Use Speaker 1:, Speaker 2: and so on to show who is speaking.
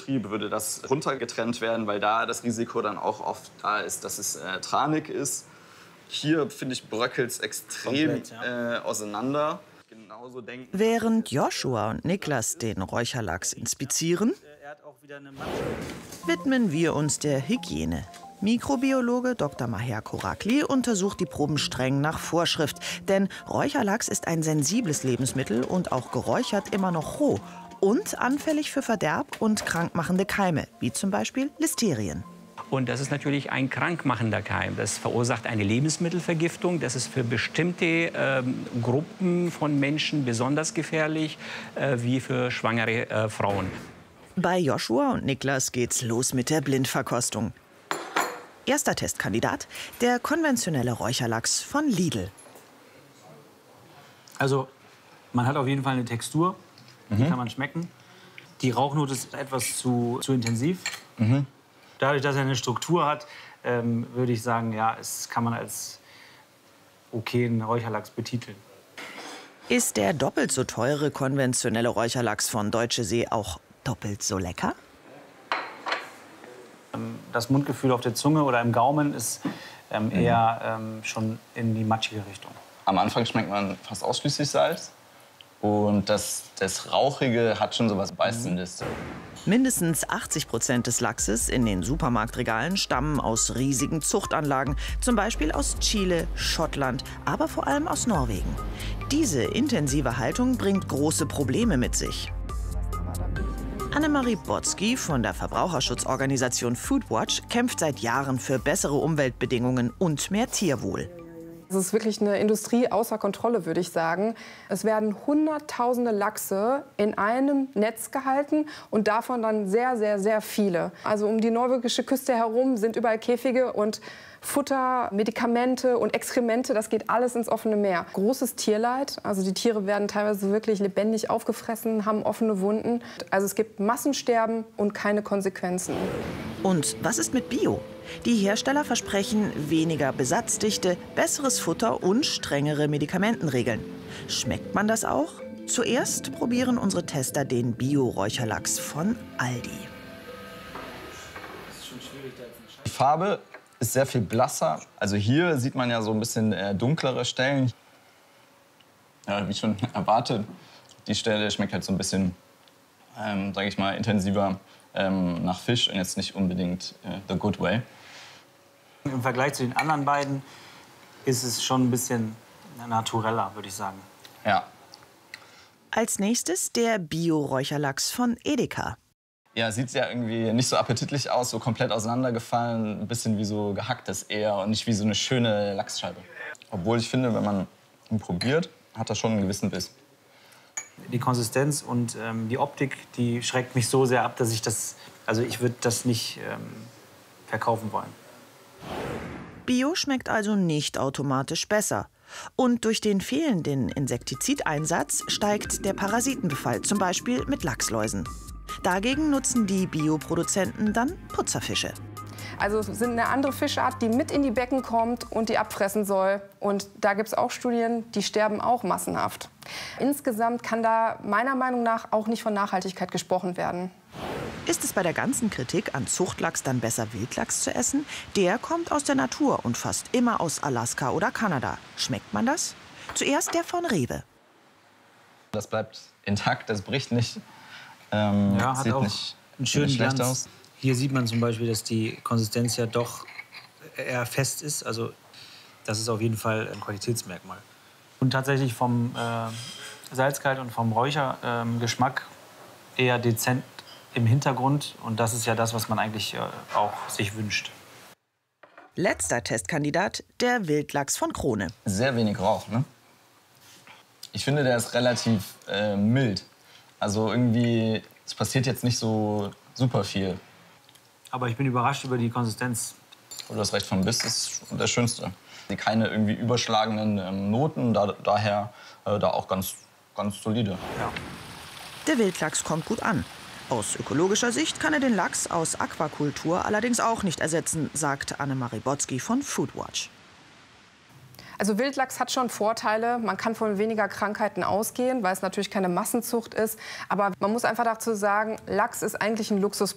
Speaker 1: Betrieb würde das runtergetrennt werden, weil da das Risiko dann auch oft da ist, dass es tranig ist. Hier, finde ich, bröckelt es extrem auseinander. Genauso denken.
Speaker 2: Während Joshua und Niklas den Räucherlachs inspizieren, widmen wir uns der Hygiene. Mikrobiologe Dr. Maher Korakli untersucht die Proben streng nach Vorschrift. Denn Räucherlachs ist ein sensibles Lebensmittel und auch geräuchert immer noch roh. Und anfällig für Verderb und krankmachende Keime, wie zum Beispiel Listerien.
Speaker 3: Und das ist natürlich ein krankmachender Keim. Das verursacht eine Lebensmittelvergiftung. Das ist für bestimmte Gruppen von Menschen besonders gefährlich, wie für schwangere Frauen.
Speaker 2: Bei Joshua und Niklas geht's los mit der Blindverkostung. Erster Testkandidat, der konventionelle Räucherlachs von Lidl.
Speaker 4: Also, man hat auf jeden Fall eine Textur, die kann man schmecken. Die Rauchnote ist etwas zu intensiv. Dadurch, dass er eine Struktur hat, würde ich sagen, ja, es kann man als okayen Räucherlachs betiteln.
Speaker 2: Ist der doppelt so teure konventionelle Räucherlachs von Deutsche See auch doppelt so lecker?
Speaker 4: Das Mundgefühl auf der Zunge oder im Gaumen ist eher schon in die matschige Richtung.
Speaker 1: Am Anfang schmeckt man fast ausschließlich Salz. Und das Rauchige hat schon so was Beißendes.
Speaker 2: Mindestens 80% des Lachses in den Supermarktregalen stammen aus riesigen Zuchtanlagen. Zum Beispiel aus Chile, Schottland, aber vor allem aus Norwegen. Diese intensive Haltung bringt große Probleme mit sich. Annemarie Botzky von der Verbraucherschutzorganisation Foodwatch kämpft seit Jahren für bessere Umweltbedingungen und mehr Tierwohl.
Speaker 5: Es ist wirklich eine Industrie außer Kontrolle, würde ich sagen. Es werden hunderttausende Lachse in einem Netz gehalten und davon dann sehr, sehr, sehr viele. Also um die norwegische Küste herum sind überall Käfige und Futter, Medikamente und Exkremente, das geht alles ins offene Meer. Großes Tierleid, also die Tiere werden teilweise wirklich lebendig aufgefressen, haben offene Wunden. Also es gibt Massensterben und keine Konsequenzen.
Speaker 2: Und was ist mit Bio? Die Hersteller versprechen weniger Besatzdichte, besseres Futter und strengere Medikamentenregeln. Schmeckt man das auch? Zuerst probieren unsere Tester den Bio-Räucherlachs von Aldi.
Speaker 1: Die Farbe ist sehr viel blasser. Also hier sieht man ja so ein bisschen dunklere Stellen. Ja, wie schon erwartet, die Stelle schmeckt halt so ein bisschen, sage ich mal, intensiver nach Fisch und jetzt nicht unbedingt the good way.
Speaker 4: Im Vergleich zu den anderen beiden ist es schon ein bisschen natureller, würde ich sagen.
Speaker 1: Ja.
Speaker 2: Als nächstes der Bio-Räucherlachs von Edeka.
Speaker 1: Ja, sieht ja irgendwie nicht so appetitlich aus, so komplett auseinandergefallen, ein bisschen wie so gehacktes eher und nicht wie so eine schöne Lachsscheibe. Obwohl ich finde, wenn man ihn probiert, hat er schon einen gewissen Biss.
Speaker 4: Die Konsistenz und die Optik, die schreckt mich so sehr ab, dass ich würde das nicht verkaufen wollen.
Speaker 2: Bio schmeckt also nicht automatisch besser. Und durch den fehlenden Insektizideinsatz steigt der Parasitenbefall, zum Beispiel mit Lachsläusen. Dagegen nutzen die Bioproduzenten dann Putzerfische.
Speaker 5: Also sind eine andere Fischart, die mit in die Becken kommt und die abfressen soll. Und da gibt es auch Studien, die sterben auch massenhaft. Insgesamt kann da meiner Meinung nach auch nicht von Nachhaltigkeit gesprochen werden.
Speaker 2: Ist es bei der ganzen Kritik an Zuchtlachs dann besser, Wildlachs zu essen? Der kommt aus der Natur und fast immer aus Alaska oder Kanada. Schmeckt man das? Zuerst der von Rewe.
Speaker 1: Das bleibt intakt, das bricht nicht.
Speaker 4: Ja, hat
Speaker 1: sieht
Speaker 4: auch
Speaker 1: nicht,
Speaker 4: einen schönen
Speaker 1: schlecht
Speaker 4: Glanz.
Speaker 1: aus.
Speaker 4: Hier sieht man zum Beispiel, dass die Konsistenz ja doch eher fest ist. Also das ist auf jeden Fall ein Qualitätsmerkmal. Und tatsächlich vom Salzgehalt und vom Räuchergeschmack eher dezent im Hintergrund. Und das ist ja das, was man eigentlich auch sich wünscht.
Speaker 2: Letzter Testkandidat, der Wildlachs von Krone.
Speaker 1: Sehr wenig Rauch, ne? Ich finde, der ist relativ mild. Also irgendwie, es passiert jetzt nicht so super viel.
Speaker 4: Aber ich bin überrascht über die Konsistenz.
Speaker 1: Du hast recht, vom Biss ist der schönste. Keine irgendwie überschlagenden Noten, daher da auch ganz solide.
Speaker 4: Ja.
Speaker 2: Der Wildlachs kommt gut an. Aus ökologischer Sicht kann er den Lachs aus Aquakultur allerdings auch nicht ersetzen, sagt Annemarie Botzky von Foodwatch.
Speaker 5: Also Wildlachs hat schon Vorteile. Man kann von weniger Krankheiten ausgehen, weil es natürlich keine Massenzucht ist. Aber man muss einfach dazu sagen, Lachs ist eigentlich ein Luxus.